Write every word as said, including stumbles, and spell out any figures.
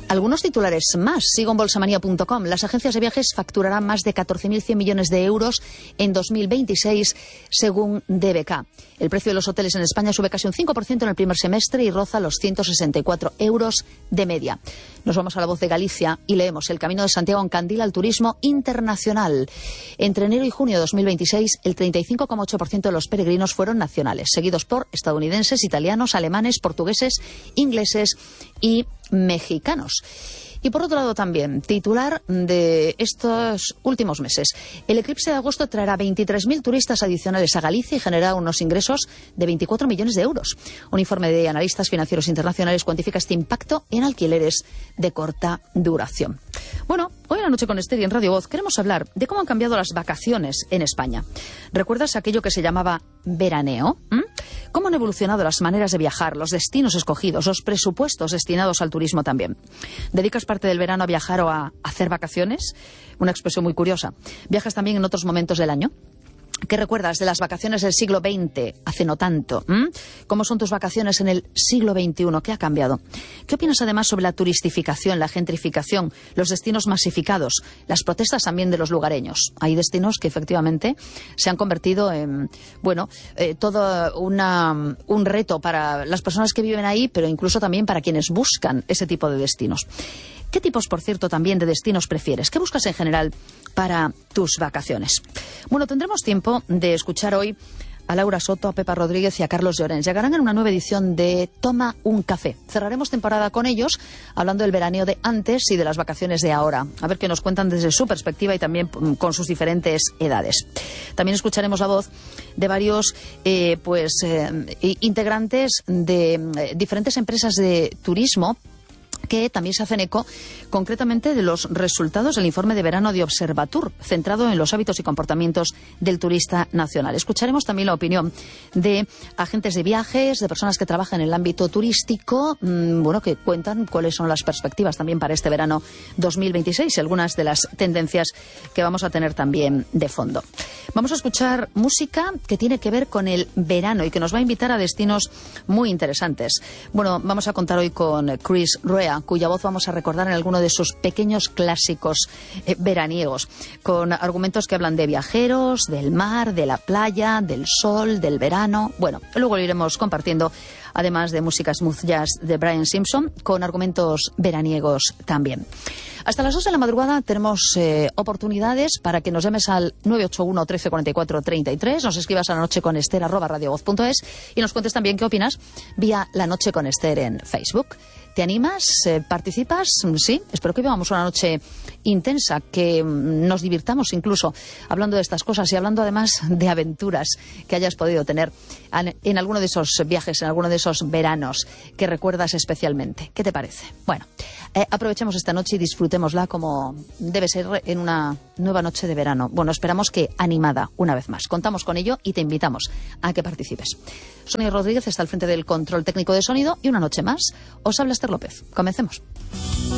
Algunos titulares más. Sigo en bolsamanía punto com. Las agencias de viajes facturarán más de catorce mil cien millones de euros en dos mil veintiséis, según D B K. El precio de los hoteles en España sube casi un cinco por ciento en el primer semestre y roza los ciento sesenta y cuatro euros de media. Nos vamos a La Voz de Galicia y leemos: el Camino de Santiago encandila al turismo internacional. Entre enero y junio de dos mil veintiséis, el treinta y cinco coma ocho por ciento de los peregrinos fueron nacionales, seguidos por estadounidenses, italianos, alemanes, portugueses, ingleses y mexicanos. Y por otro lado también, titular de estos últimos meses: el eclipse de agosto traerá veintitrés mil turistas adicionales a Galicia y generará unos ingresos de veinticuatro millones de euros. Un informe de analistas financieros internacionales cuantifica este impacto en alquileres de corta duración. Bueno, hoy en La Noche con Esther y en Radio Voz queremos hablar de cómo han cambiado las vacaciones en España. ¿Recuerdas aquello que se llamaba veraneo? ¿Mm? ¿Cómo han evolucionado las maneras de viajar, los destinos escogidos, los presupuestos destinados al turismo también? ¿Dedicas parte del verano a viajar o a hacer vacaciones? Una expresión muy curiosa. ¿Viajas también en otros momentos del año? ¿Qué recuerdas de las vacaciones del siglo veinte, hace no tanto? ¿Mm? ¿Cómo son tus vacaciones en el siglo veintiuno? ¿Qué ha cambiado? ¿Qué opinas además sobre la turistificación, la gentrificación, los destinos masificados, las protestas también de los lugareños? Hay destinos que efectivamente se han convertido en, bueno, eh, todo una, un reto para las personas que viven ahí, pero incluso también para quienes buscan ese tipo de destinos. ¿Qué tipos, por cierto, también de destinos prefieres? ¿Qué buscas en general para tus vacaciones? Bueno, tendremos tiempo de escuchar hoy a Laura Soto, a Pepa Rodríguez y a Carlos Llorens. Llegarán en una nueva edición de Toma un Café. Cerraremos temporada con ellos, hablando del veraneo de antes y de las vacaciones de ahora. A ver qué nos cuentan desde su perspectiva y también con sus diferentes edades. También escucharemos la voz de varios eh, pues eh, integrantes de eh, diferentes empresas de turismo que también se hacen eco concretamente de los resultados del informe de verano de Observatur, centrado en los hábitos y comportamientos del turista nacional. Escucharemos también la opinión de agentes de viajes, de personas que trabajan en el ámbito turístico, mmm, bueno, que cuentan cuáles son las perspectivas también para este verano dos mil veintiséis y algunas de las tendencias que vamos a tener también de fondo. Vamos a escuchar música que tiene que ver con el verano y que nos va a invitar a destinos muy interesantes. Bueno, vamos a contar hoy con Chris Rea, cuya voz vamos a recordar en alguno de sus pequeños clásicos eh, veraniegos, con argumentos que hablan de viajeros, del mar, de la playa, del sol, del verano. Bueno, luego lo iremos compartiendo, además de música smooth jazz de Brian Simpson, con argumentos veraniegos también. Hasta las dos de la madrugada tenemos eh, oportunidades para que nos llames al nueve ocho uno, trece cuarenta y cuatro, treinta y tres, nos escribas a la noche con Esther arroba radiovoz punto es y nos cuentes también qué opinas vía La Noche con Esther en Facebook. ¿Te animas? Eh, ¿Participas? Sí, espero que vivamos una noche intensa, que mm, nos divirtamos incluso hablando de estas cosas y hablando además de aventuras que hayas podido tener en, en alguno de esos viajes, en alguno de esos veranos que recuerdas especialmente. ¿Qué te parece? Bueno, eh, aprovechemos esta noche y disfrutémosla como debe ser en una nueva noche de verano. Bueno, esperamos que animada una vez más. Contamos con ello y te invitamos a que participes. Sonia Rodríguez está al frente del control técnico de sonido y una noche más os habla Esther López. Comencemos.